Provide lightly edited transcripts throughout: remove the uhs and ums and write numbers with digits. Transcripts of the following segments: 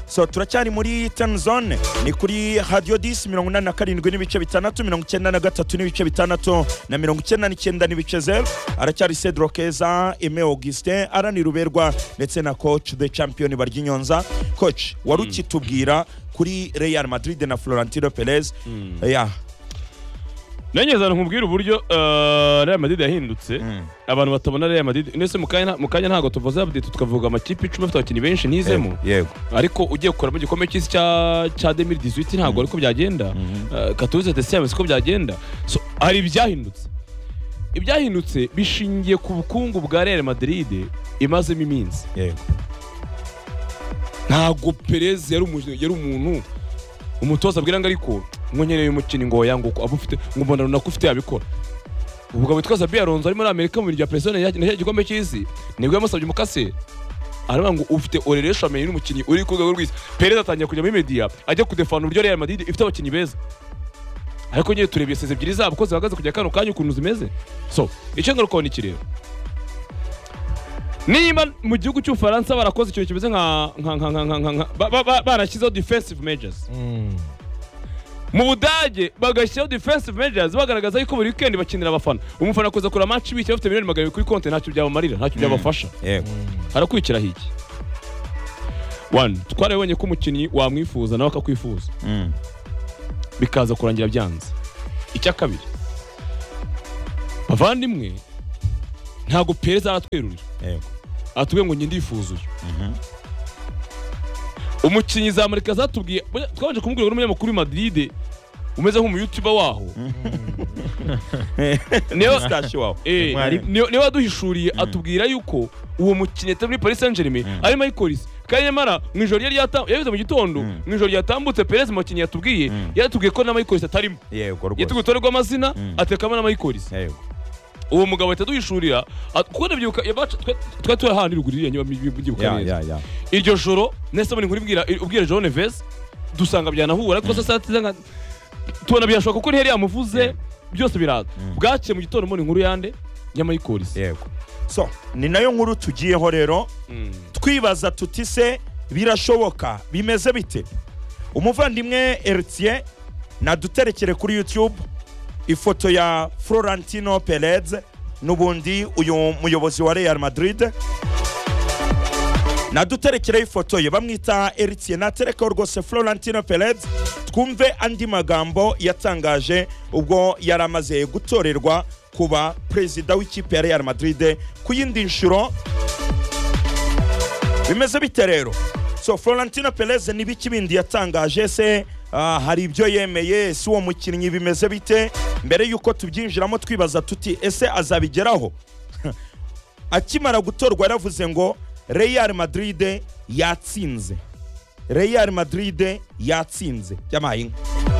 So turacyari muri Ten Zone ni kuri Radio 10 87 n'ibice bitandatu 93 n'ibice bitandatu na 99 n'ibice 0 aracyari Cedro Keza Aime Augustin Arani Ruberwa ndetse na coach the champion Baryinyonza. Coach waruki tubwira kuri Real Madrid na Florentino Perez. Nanyeza nkubwira uburyo Real Madrid yahindutse abantu batabona Real Madrid nese mukanya ntago tuvuze update tukavuga amakipe 10 afite abakinnyi benshi ntizemo ariko ugiye gukora mu gikombe cy'isi cya 2018 ntago ariko byagenda 14 December siko byagenda. So hari ibyahindutse bishingiye ku bukungu bwa Real Madrid imazemo iminsi. Ntago Perez yari umuntu umutoza abwira ngo ariko mwonyereye umukini ngo yango abufite ngo mbona runakufite yabikora. Ubwo witwa Xabi Alonso ari muri Amerika mu birya persone ya gikombe cy'isi nibwo yamusabye umukase aravuga ngo ufite oreresha amenye n'umukini uri ku rwego rw'isi. Perez atangiye kujya muri media ajya kudefana uburyo Real Madrid ifite abakinnyi beza ariko nyine turebye seze ebyiri zabo ko zihagaze kujya kano kanya ukuntu zimeze. So icyo ngaruka ni kirero niba mu gihugu cy'u Faransa barakoze ikintu kimeze nka barashyizeho defensive measures. Mu Budage bagashyiraho defensive measures bagaragaza yuko buri weekend bakinira abafana. Umufana kuza kura match bike bafite miliyoni 200 kuri konti ntacyo byabamarira ntacyo byabafasha. Harakwikira hiki 1 twarabonye ko umukinnyi wamwifuza nawe akakwifuza bikaza kurangira byanze. Icya kabiri bavandimwe ntago Perez aratwerurira atubwiye ngo ndifuza uyu umukinnyi za Amerika zatubwiye twabanje kumubwira ngo umunyamakuru Madrid umeze nk'umu YouTuber waho niyo waduhishuriye atubwira yuko uwo mukinnyi muri Paris Saint-Germain ari Michael kandi mara mu ijoro yabize mu gitondo mu ijoro yatambutse Perez mu kinnyi yatubwiye yaratubwiye ko na Michael atarimo yatubwiye utorerwa amazina atekamo na Michael. Uwo mugabo ataduhishurira kuko ndabyuka twatuye handi ruguririye nyuma by'ibuka neza. Iryo joro nese muri nkuri ubwira João Neves dusanga byanahura ariko sasa tubona byashoboka ko ntiheri yamuvuze byose biraza bwaciye mu gitondo muri nkuru yande nyama y'Ikolisi. So ni nayo nkuru tugiyeho rero twibaza tuti se birashoboka bimeze bite. Umuvandimwe Eritier naduterekere kuri YouTube ifoto ya Florentino Perez nubundi uyu muyobozi wa Real Madrid naduterekere ifoto ye bamwita Eritier natereka rwose Florentino Perez twumve andi magambo yatangaje ubwo yaramaze gutorerwa kuba president w'ikipe ya Real Madrid ku yindi nshuro. Bimeze bite rero? So Florentino Perez ni biki bindi yatangaje se hari ibyo yemeye si uwo mukinnyi bimeze bite mbere yuko tubyinjiramo twibaza tuti ese azabigeraho. Akimara gutorwa yaravuze ngo Real Madrid yatsinze Real Madrid yatsinze yamaye.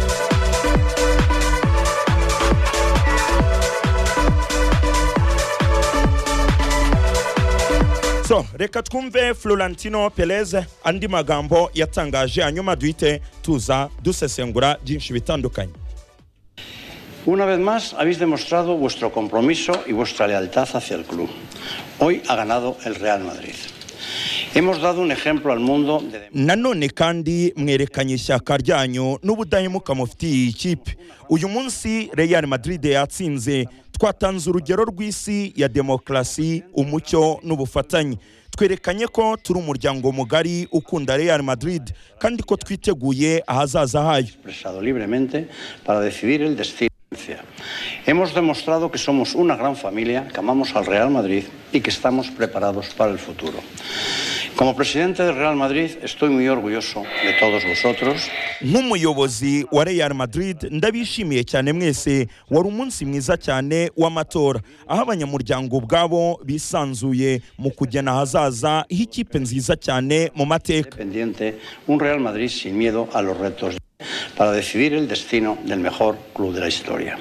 So reka twumve Florentino Perez andi magambo yatangaje hanyuma duhite tuza dusesengura byinshi bitandukanye. Una vez más habéis demostrado vuestro compromiso y vuestra lealtad hacia el club. Hoy ha ganado el Real Madrid. Hemos dado un ejemplo al mundo de nanone kandi mwerekanye ishyaka ryanyu n'ubudahemuka mufitiye ikipe. Uyu munsi Real Madrid yatsinze twatanze urugero rw'isi ya demokrasi umucyo n'ubufatanye. Twerekanye ko turi umuryango mugari ukunda Real Madrid kandi ko twiteguye ahazaza hayo. Expresado libremente para decidir el destino. Hemos demostrado que somos una gran familia, que amamos al Real Madrid y que estamos preparados para el futuro. Como presidente del Real Madrid estoy muy orgulloso de todos vosotros. Nk'umuyobozi wa Real Madrid ndabishimiye cyane mwese wari umunsi mwiza cyane w'amatora aho abanyamuryango ubwabo bisanzuye mu kugena hazaza ikipe nziza cyane mu mateka. Pendiente un Real Madrid sin miedo a los retos para decidir el destino del mejor club de la historia.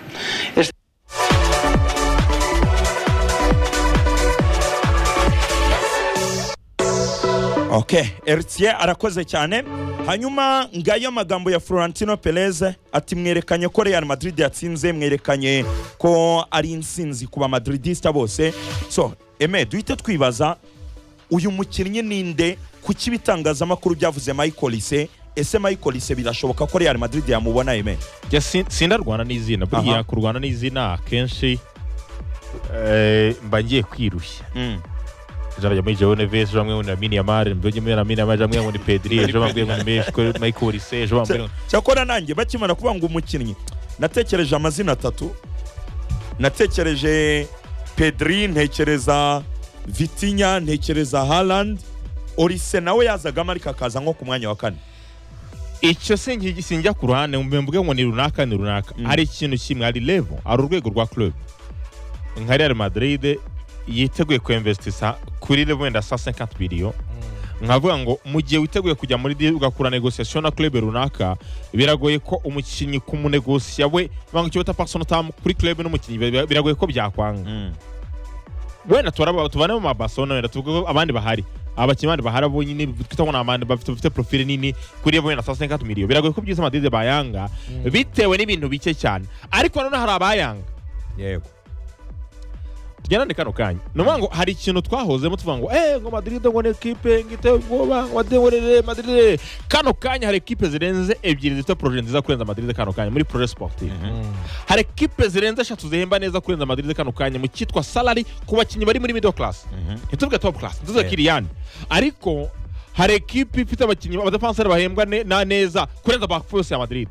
Okay, Eritier arakoze cyane. Hanyuma ngayo magambo ya Florentino Perez ati mwerekanye ko Real Madrid yatsinze, mwerekanye ko ari insinzi kuba Madridista bose. So, Aime duhita twibaza uyu mukinnyi ninde kuki bitangazamakuru byavuze Michael Olise ese Michael Olise birashoboka ko Real Madrid yamubona yeme sindarwana n'izina buriya kurwana n'izina akenshi mba ngiye kwirushya Jara muri Joe Neves jamwe muri Lamine Yamal mbyoge muri Lamine Yamal jamwe muri Pedri ejo bambwiye ngo nimeshwe Michael Olise ejo bambwiye cyakora nanjye bakimana kuba ngo umukinnyi natekereje amazina 3 natekereje Pedri ntekereza Vitinha ntekereza Haaland Olise nawe yazaga marika kaza nko ku mwanya wa 4 icyo sinjya ku ruhande mvuge ngo ni runaka hari ikintu kimwe ari level ari urwego rwa club nka Real Madrid yiteguye kuinvestisa kuri level wenda 150 million nkavuga ngo mu gihe witeguye kujya muri deal ugakura negotiation na club runaka biragoye ko umukinnyi kumunegosia we banga cyo bata personal time kuri club n'umukinnyi biragoye ko byakwanga wenda tubane mu Barcelona wenda tuvuga abandi bahari abakinnyi bahara bo nyine twitabona amande bafite profile nini kuri level wenda 150 million biragoye ko byiza Madrid bayanga bitewe n'ibintu bike cyane ariko none hari abayanga yego tujyana kano kanya no ngo hari ikintu twahozemo tuvuga ngo ngo Madrid ngo ne equipe ngite ubwoba wadengorere Madrid kano kanya hari equipe zirenze ebyiri zifite projet nziza kurenza Madrid kano kanya muri projet sportif hari equipe zirenze 3 zihemba neza kurenza Madrid kano kanya mu kitwa salary ku bakinnyi bari muri middle class ntituvuge top class ntuze Kylian ariko hari equipe ifite abakinnyi abadefenseur bahembwa neza kurenza back force ya Madrid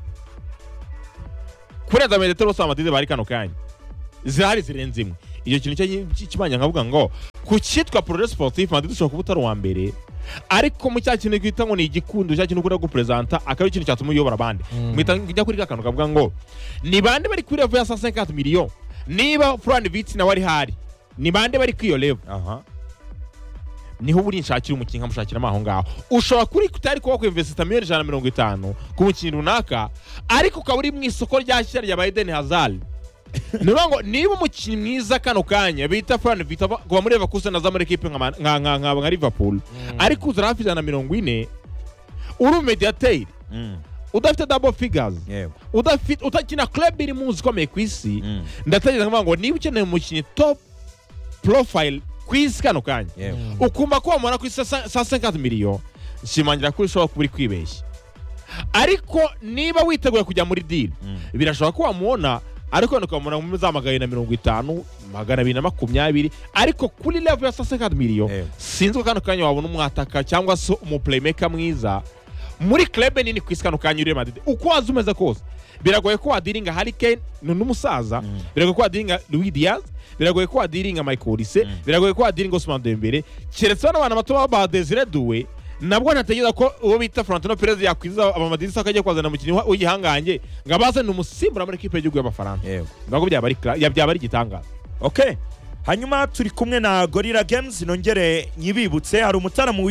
kurenza Mediterranean ya Madrid bari kano kanya zihari zirenze imwe iyo kintu cy'ikimanya nkavuga ngo ku cyitwa projet sportif Madrid ushobora kuba utari uwa mbere ariko mu cya kintu kwita ngo ni igikundo cya kintu ukunda gupresenta akaba ikintu cyatuma uyobora abandi mwita njya kuri kakano kavuga ngo ni bande bari kuri level ya 150 million niba Fran Vitz na wari hari ni bande bari kwiyo level niho buri nshakira umukinnyi nkamushakira amaho ngaho ushobora kuri kutari kuba ku investment miliyoni 150 ku mukinnyi runaka ariko ukaba uri mu isoko rya shyira rya Eden Hazard nibango niba umukinnyi mwiza kano kanya bita Fran Vitz kuba muri Leverkusen na muri equipe nka Liverpool ariko uzara hafi 140 uri mediateur udafite double figures udafite utakina club iri muzi komeye kwisi ndategeza ngo niba ukeneye umukinnyi top profile kwisi kano kanya ukumva ko wamara ku 150 million shimangira ko ushobora kuburi kwibeshya ariko niba witeguye kujya muri deal birashobora ko wamubona ariko nukamubona mu zamagaye na 50 220 ariko kuri level ya 150 million sinzi kano kanya wabona umwataka cyangwa so umu playmaker mwiza muri club nini kwisi kano kanya uri Madrid uko wazumeza kose biragoye ko wadiringa Harry Kane n'umusaza biragoye ko wadiringa Luis Diaz biragoye ko wadiringa Michael Olise biragoye ko wadiringa Ousmane Dembele keretse n'abana bato ba Desire Doué nabwo nategeza ko uwo bita Florentino Perez yakwiza abamadisi akajya kwazana umukinnyi w'igihanganye ngabaze n'umusimbura muri equipe y'igihugu y'Abafaransa nabwo byaba ari gitangaza okay hanyuma turi kumwe na Gorilla Games nongere nyibibutse hari umutaramu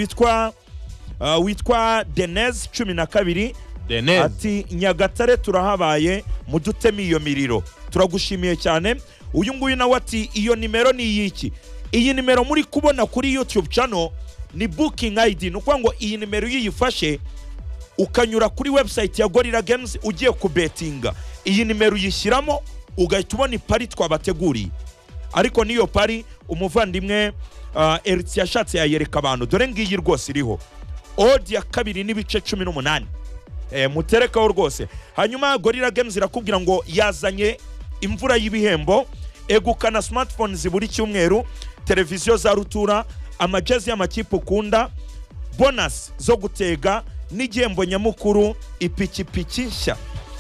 witwa Denez 12 ati Nyagatare turahabaye mudutemi iyo miriro turagushimiye cyane uyu nguyu nawe ati iyo nimero ni yiki iyi nimero muri kubona kuri YouTube channel ni booking ID nuko ngo iyi nimero yiyifashe ukanyura kuri website ya Gorilla Games ugiye kubetinga iyi nimero yishyiramo ugahita ubona ipari twabateguriye ariko niyo pari umuvandimwe Ertz yashatse yayereka abantu dore ngiyi rwose iriho odd ya 2 n'ibice 18 muterekaho rwose hanyuma Gorilla Games irakubwira ngo yazanye imvura y'ibihembo egukana smartphones buri cyumweru televiziyo za rutura amajezi y'amakipe ukunda bonus zo gutega n'igihembo nyamukuru ipikipiki nshya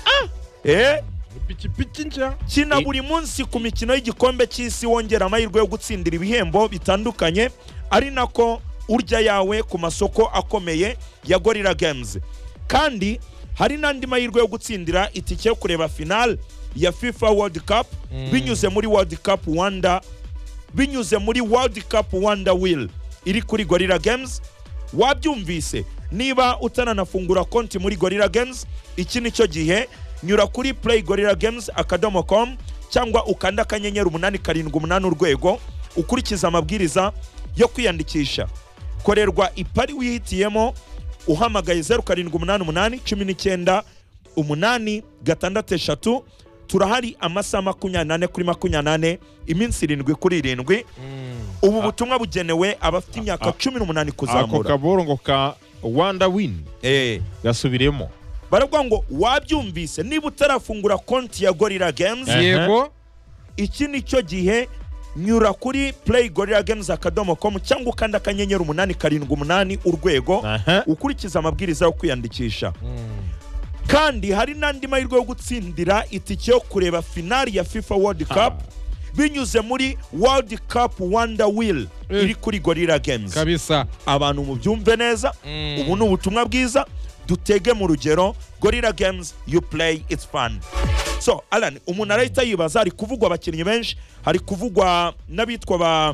ipikipiki nshya kina buri munsi ku mikino y'igikombe cy'isi wongera amahirwe yo gutsindira ibihembo bitandukanye ari nako urya yawe ku masoko akomeye ya Gorilla Games kandi hari n'andi mahirwe yo gutsindira itike yo kureba final ya FIFA World Cup binyuze muri World Cup Wonder Wheel iri kuri Gorilla Games wabyumvise niba utananafungura konti muri Gorilla Games iki nicyo gihe nyura kuri playgorillagames.com cyangwa ukanda akanyenyeri 878 urwego ukurikiza amabwiriza yo kwiyandikisha korerwa ipari wihitiyemo uhamagaye 0788 19 8 turahari amasaha 24 kuri 24 iminsi 7 kuri 7 ubu butumwa bugenewe abafite imyaka 18 ako kuzamura kaboro ngo ka Wanda Win gasubiremo baravuga ngo wabyumvise niba utarafungura konti ya Gorilla Games yego iki nicyo gihe nyura kuri playgorillagames.com cyangwa ukanda akanyenyeri 878 urwego ukurikiza amabwiriza yo kwiyandikisha kandi hari n'andi mahirwe yo gutsindira itike yo kureba finali ya FIFA World Cup binyuze muri World Cup Wonder Wheel iri kuri Gorilla Games kabisa abantu mu byumve neza ubu ni ubutumwa bwiza dutege mu rugero Gorilla Games you play it's fun. So Alan umuntu arahita yibaza ari kuvugwa abakinnyi benshi hari kuvugwa n'abitwa ba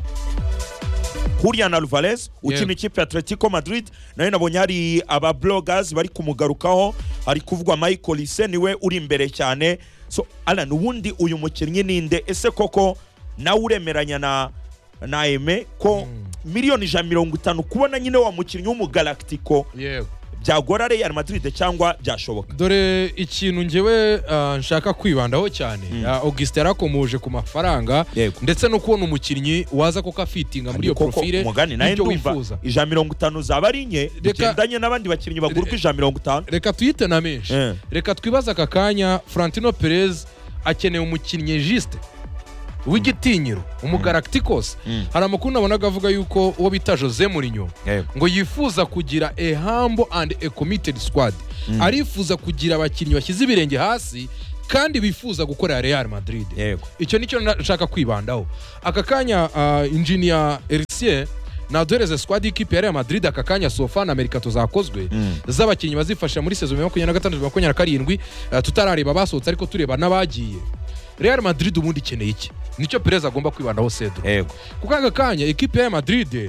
Julian Alvarez ukina ikipe ya Atletico Madrid nayo nabonye hari aba bloggers bari kumugarukaho hari kuvugwa Michael Essien niwe uri imbere cyane. So Alan ubundi uyu mukinnyi ninde ese koko nawe uremeranya na Aime ko miliyoni 150 kubona nyine wa mukinnyi w'umugalactico yego byagora Real Madrid cyangwa byashoboka? Dore ikintu ngewe nshaka kwibandaho cyane Augustin yarakomuje ku mafaranga ndetse no kubona umukinnyi waza ko kafitinga muri iyo profile umugani naye ndumva 150 zaba ari nke bigendanye n'abandi bakinnyi bagurwa 150. Reka tuyite na menshi reka twibaza aka kanya Florentino Perez akeneye umukinnyi juste w'igitinyiro umugalacticos hari amakuru nabonaga avuga yuko uwo bita Jose Mourinho ngo yifuza kugira a humble and a committed squad arifuza kugira abakinnyi bashyize ibirenge hasi kandi bifuza gukorera Real Madrid. Icyo nicyo nshaka kwibandaho aka kanya engineer Ericien naduhereze squad y'ikipe ya Real Madrid aka kanya sofa na Americato zakozwe z'abakinnyi bazifasha muri saison 2026-2027 tutarareba basohotse ariko tureba n'abagiye. Real Madrid ubundi ikeneye iki nicyo Perez agomba kwibandaho Cedro kuko aka kanya ekipe ya Madrid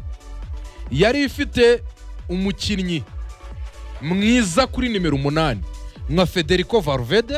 yari ifite umukinnyi mwiza kuri nimero 8 nka Federico Valverde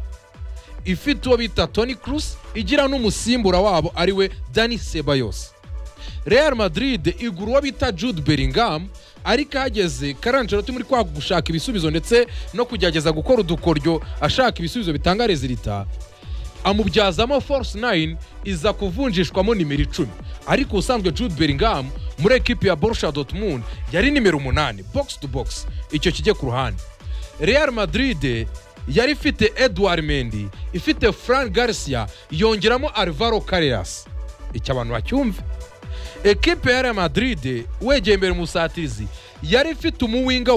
ifite uwo bita Toni Kroos igira n'umusimbura wabo ariwe Dani Ceballos. Real Madrid igura uwo bita Jude Bellingham ariko hageze Ancelotti muri kwa gushaka ibisubizo ndetse no kugerageza gukora udukoryo ashaka ibisubizo bitanga resulta amubyazamo force 9 iza kuvunjishwamo nimero 10 ariko usanzwe Jude Bellingham muri ekipe ya Borussia Dortmund yari nimero 8 box to box. Icyo kijye ku ruhande Real Madrid yari ifite Edouard Mendy ifite Fran Garcia yongeramo Alvaro Carreras. Icyo abantu bacyumve ekipe ya Real Madrid wegeye imbere musatizi yari ifite umuwinga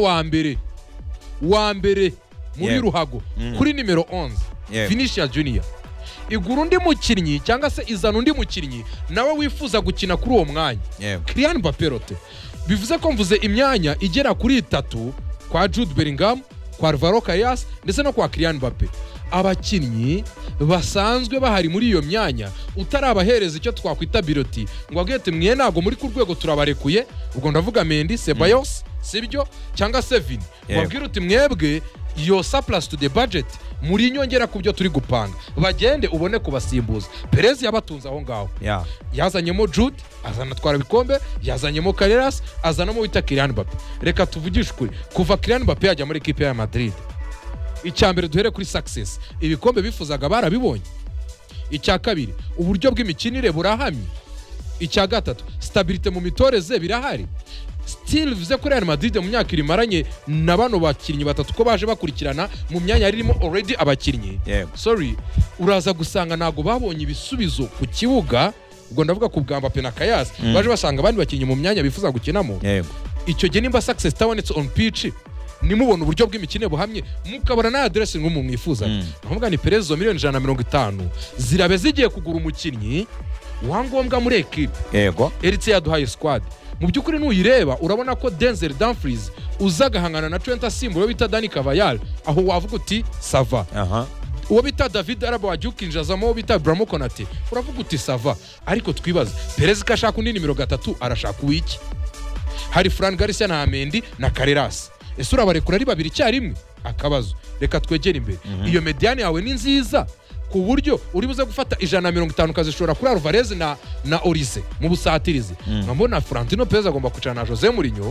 wa mbere muri ruhago kuri nimero 11 Vinicius Junior igura undi mukinnyi cyangwa se izana undi mukinnyi nawe wifuza gukina kuri uwo mwanya Kylian Mbappé. Bivuze ko mvuze imyanya igera kuri 3 kwa Jude Bellingham kwa Alvaro Carreras ndetse no kwa Kylian Mbappé. Abakinnyi basanzwe bahari muri iyo myanya utarabahereza icyo twakwita biroti ngo agete mwe nago muri ku rwego turabarekuye ubwo ndavuga Mendy Ceballos sibyo cyangwa Sevin wabwira uti mwebwe yo surplus to the budget muri nyongera ku byo turi gupanga bagende ubone kubasimbuza. Perez yabatunza aho ngaho yazanyemo Jude azanatwara bikombe yazanyemo Carreras azanamo wita Kylian Mbappé. Reka tuvugishe ukuri kuva Kylian Mbappé yajya muri equipe ya Madrid icyambere duhere kuri success ibikombe bifuzaga barabibonye. Icya kabiri uburyo bw'imikinire burahamye. Icya gatatu stability mu mitoreze birahari. Still bivuze ko Real Madrid mu myaka irimaranye na bano bakinnyi batatu ko baje bakurikirana mu myanya yarimo already abakinnyi sorry uraza gusanga nago babonye ibisubizo ku kibuga ubwo ndavuga ku bwa Mbappé na Carreras baje basanga abandi bakinnyi mu myanya bifuza gukinamo. Icyo gihe nimba success tabonetse on pitch nimubona uburyo bw'imikino buhamye mukabona na address ngo mumwifuza navuga ni Perez zo miliyoni 150 zirabe zigiye kugura umukinnyi wangombwa muri equipe Erite yaduhaye squad. Mu byukuri nuyireba urabona ko Denzel Dumfries uzagahangana na Trent Asimburo bita Dani Carvajal aho wavuga uti sava uwo bita David Alaba wajukinjazamo uwo bita Brahim Konate uravuga uti sava ariko twibaza Perez kashaka undi nimero 3 arashaka uwiki hari Fran Garcia na Mendy na Carreras ese urabarekura ari babiri cyarimwe akabazo. Reka twegere imbere iyo mediane yawe ni nziza ku buryo uri buze gufata 150 kazishora kuri Alvarez na Olise mu busatirizi. Nkambona Florentino Perez agomba kucana na Jose Mourinho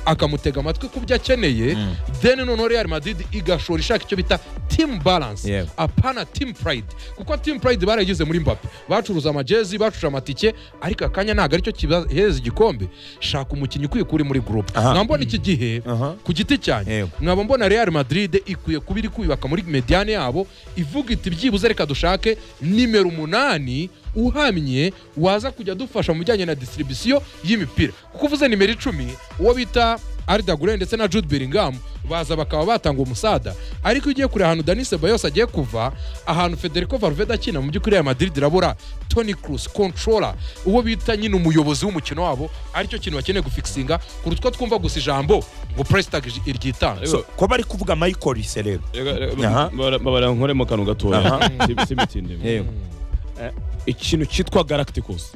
akamutega amatwi ku byo akeneye then noneho Real Madrid igashora ishaka icyo bita team balance apana team pride kuko team pride baragize muri Mbappe bacuruza amajezi bacuruje amatike ariko akanya ntago aricyo kibaheza igikombe shaka umukinnyi ukwiye kuri muri group nkambona iki gihe ku giti cyane nkaba mbona Real Madrid ikwiye kubiri kubaka muri mediane yabo ivuga iti byibuze reka dushake nimero 8 uhamye waza kujya dufasha mu bijyanye na distribution y'imipira kuko uvuze nimero 10 uwo bita Arda Güler ndetse na Jude Bellingham baza bakaba batanga umusada ariko ugiye kure ahantu Dani Ceballos agiye kuva ahantu Federico Valverde akina mu by'ukuri ya Madrid irabura Toni Kroos controller uwo bita nyine umuyobozi w'umukino wabo aricyo kintu bakeneye gufixinga kurutwa twumva gusa ijambo ngo price tag iryitanga ko bari kuvuga Michael Olise rero babara nkoremo kanu gatoya simitinde ikintu cyitwa Galacticos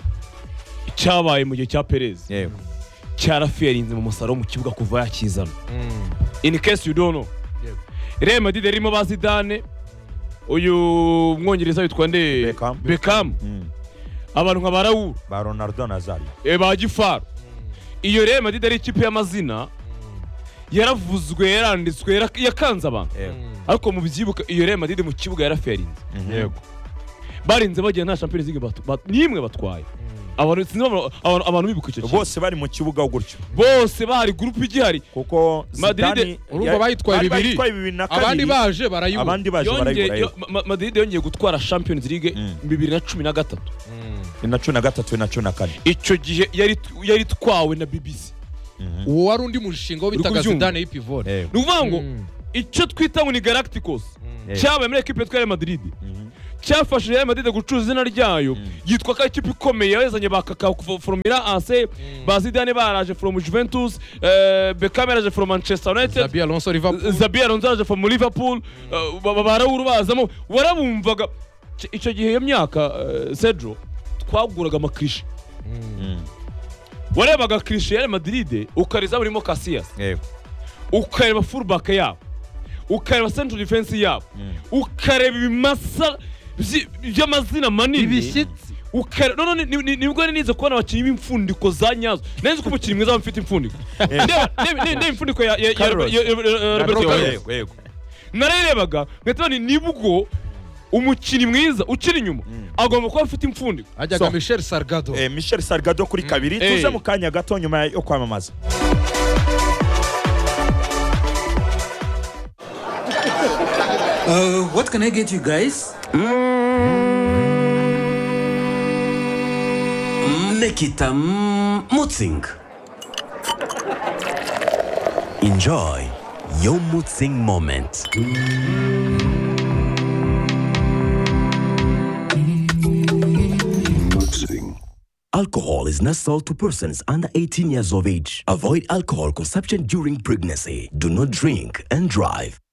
cyabaye mu gihe cya Perez cyarafirinze mu musaro mu kibuga kuva yakizana in case you don't know Real Madrid irimo ba Zidane uyu mwongereza witwa nde Beckham abantu nka Raul ba Ronaldo Nazario ba Gifaro iyo Real Madrid ari ikipe y'amazina yaravuzwe yaranditswe yakanze abantu ariko mu byibuka iyo Real Madrid mu kibuga yarafirinze yego barinze bagiye nta Champions League nimwe batwaye abantu bibuka icyo bose bari mu kibuga gutyo bose bari group igihari kuko Madrid urumva bayitwaye bibiri abandi baje barayibura Madrid yongeye gutwara Champions League 2013 na 14 icyo gihe yari twawe na BBC uwo wari undi mushinga bitaga Zidane y'ipivot nuvuga ngo icyo twita ngo ni Galacticos cyabaye muri equipe ya Madrid cyafashije Real Madrid gucuruza izina ryayo yitwa ka ikipe ikomeye yazanye bakaka from Milan AC Zidane baraje from Juventus Beckham yaraje from Manchester United Xabi Alonso yaraje from Liverpool Raul bazamo warabumvaga icyo gihe iyo myaka Cedro twaguraga amakrishi warebaga krishi Real Madrid ukariza burimo Casillas ukareba fullback yabo ukareba central defense yabo ukareba ibimasa by'amazina manini ibishyitsi nibwo nize kubona abakinnyi b'imfundiko za nyazo neza ko umukinnyi mwiza bafite imfundiko ndeba imfundiko ya Roberto Carlos narerebaga ngahita nibwo umukinnyi mwiza ukiri inyuma agomba kuba afite imfundiko ajyaga Michel Salgado kuri kabiri tuze mu kanya gato nyuma yo kwamamaza What can I get you guys? Nikita Mutzing. Enjoy your Mutzing moment. Alcohol is not sold to persons under 18 years of age. Avoid alcohol consumption during pregnancy. Do not drink and drive.